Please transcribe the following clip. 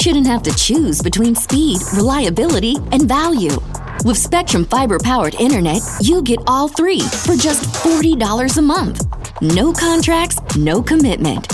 shouldn't have to choose between speed, reliability, and value. With Spectrum Fiber-powered internet, you get all three for just $40 a month. No contracts, no commitment.